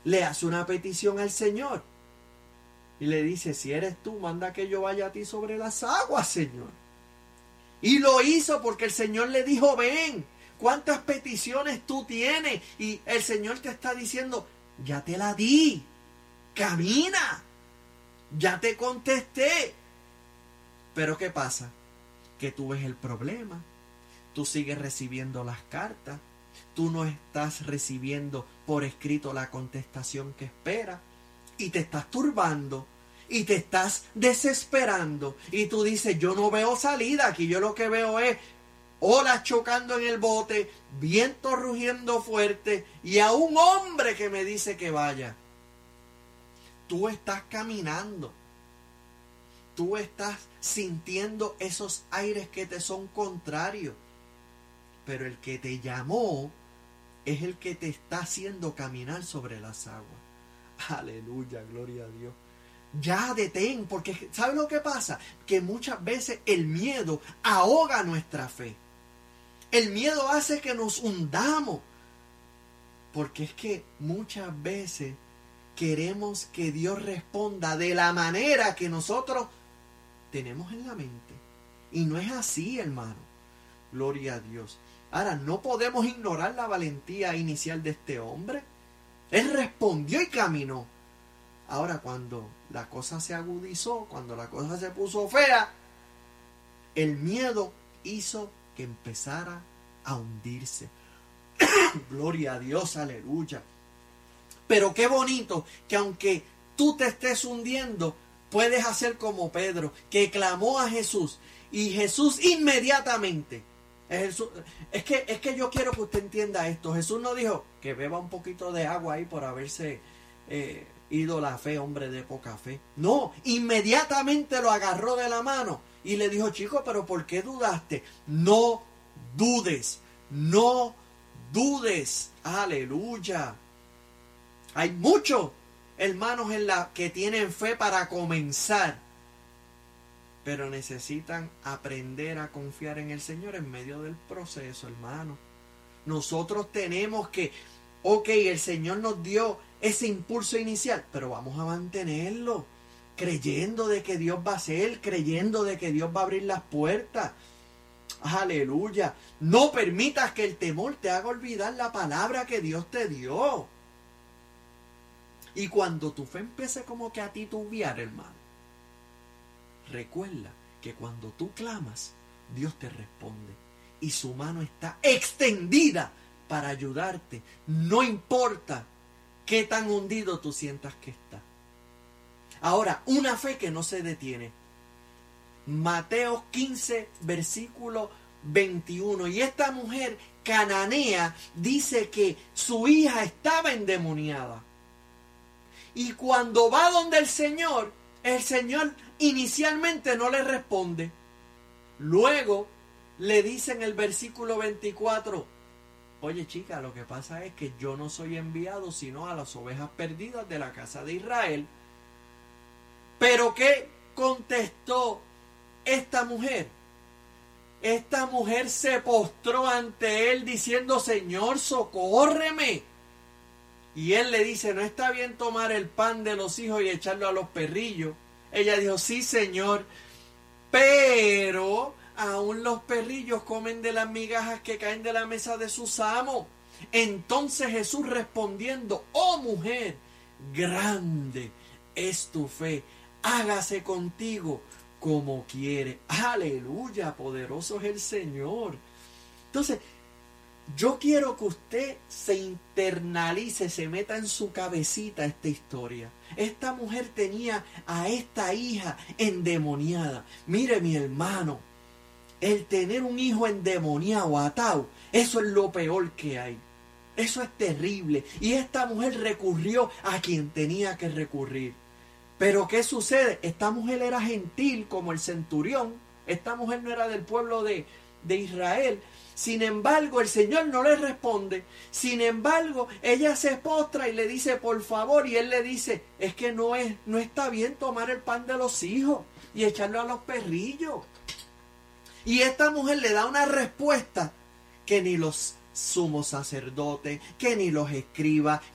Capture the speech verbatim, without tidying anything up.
le hace una petición al Señor. Y le dice, si eres tú, manda que yo vaya a ti sobre las aguas, Señor. Y lo hizo porque el Señor le dijo, ven, ¿cuántas peticiones tú tienes? Y el Señor te está diciendo, ya te la di, camina, ya te contesté. Pero ¿qué pasa? Que tú ves el problema, tú sigues recibiendo las cartas, tú no estás recibiendo por escrito la contestación que esperas y te estás turbando y te estás desesperando y tú dices, yo no veo salida aquí, yo lo que veo es olas chocando en el bote, viento rugiendo fuerte y a un hombre que me dice que vaya. Tú estás caminando, tú estás sintiendo esos aires que te son contrarios, pero el que te llamó es el que te está haciendo caminar sobre las aguas. Aleluya, gloria a Dios. Ya detén, porque ¿sabes lo que pasa? Que muchas veces el miedo ahoga nuestra fe. El miedo hace que nos hundamos. Porque es que muchas veces queremos que Dios responda de la manera que nosotros tenemos en la mente. Y no es así, hermano. Gloria a Dios. Ahora, no podemos ignorar la valentía inicial de este hombre. Él respondió y caminó. Ahora, cuando la cosa se agudizó, cuando la cosa se puso fea, el miedo hizo que empezara a hundirse. Gloria a Dios, aleluya. Pero qué bonito que aunque tú te estés hundiendo, puedes hacer como Pedro, que clamó a Jesús. Y Jesús inmediatamente... Jesús, es, que, es que yo quiero que usted entienda esto. Jesús no dijo que beba un poquito de agua ahí por haberse eh, ido la fe, hombre de poca fe. No, inmediatamente lo agarró de la mano y le dijo, chico, pero ¿por qué dudaste? No dudes, no dudes. Aleluya. Hay muchos hermanos en la que tienen fe para comenzar, pero necesitan aprender a confiar en el Señor en medio del proceso, hermano. Nosotros tenemos que, ok, el Señor nos dio ese impulso inicial, pero vamos a mantenerlo, creyendo de que Dios va a hacer, creyendo de que Dios va a abrir las puertas. Aleluya. No permitas que el temor te haga olvidar la palabra que Dios te dio. Y cuando tu fe empiece como que a titubear, hermano, recuerda que cuando tú clamas, Dios te responde y su mano está extendida para ayudarte. No importa qué tan hundido tú sientas que está. Ahora, una fe que no se detiene. Mateo quince, versículo veintiuno. Y esta mujer cananea dice que su hija estaba endemoniada. Y cuando va donde el Señor, el Señor inicialmente no le responde. Luego le dice en el versículo veinticuatro, oye chica, lo que pasa es que yo no soy enviado sino a las ovejas perdidas de la casa de Israel. Pero ¿qué contestó esta mujer? Esta mujer se postró ante él diciendo, Señor, socórreme. Y él le dice, no está bien tomar el pan de los hijos y echarlo a los perrillos. Ella dijo, sí, Señor, pero aún los perrillos comen de las migajas que caen de la mesa de sus amos. Entonces Jesús respondiendo, oh mujer, grande es tu fe, hágase contigo como quiere. Aleluya, poderoso es el Señor. Entonces, yo quiero que usted se internalice, se meta en su cabecita esta historia. Esta mujer tenía a esta hija endemoniada. Mire, mi hermano, el tener un hijo endemoniado, atado, eso es lo peor que hay. Eso es terrible. Y esta mujer recurrió a quien tenía que recurrir. Pero ¿qué sucede? Esta mujer era gentil como el centurión. Esta mujer no era del pueblo de, de Israel. Sin embargo, el Señor no le responde. Sin embargo, ella se postra y le dice, por favor, y él le dice, es que no, es, no está bien tomar el pan de los hijos y echarlo a los perrillos. Y esta mujer le da una respuesta que ni los sumos sacerdotes, que ni los escribas,